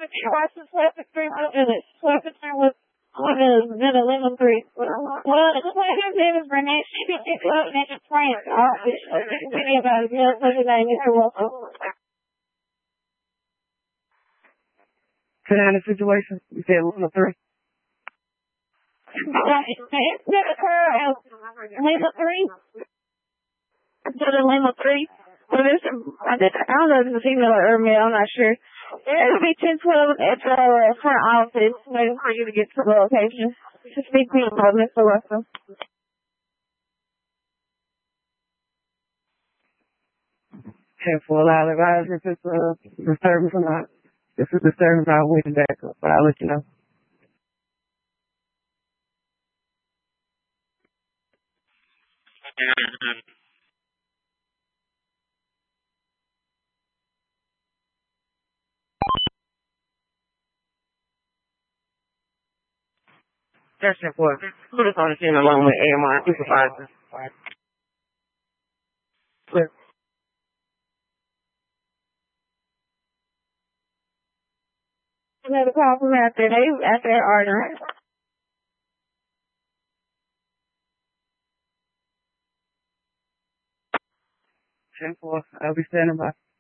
License plate for 3 minutes. License was then 11-3. Well, it's like his name is Renee. She's up next friend. About it. Look at that. You're welcome. Turn down the situation. You said 1 or 3. Lima 3. Lima 3. Well, I don't know if it's a female or male. I'm not sure. It'll be 10-12 at the front office, waiting for you to get to the location. Just speak to Mr. Russell. Careful, allow the riser if it's a disturbance or not. If it's a disturbance, I'll wait it back up, but I'll let you know. Section 4. Put us on the scene along with AMR supervisor. Clear. Another call from after they're ordering. 10-4. I'll be standing by.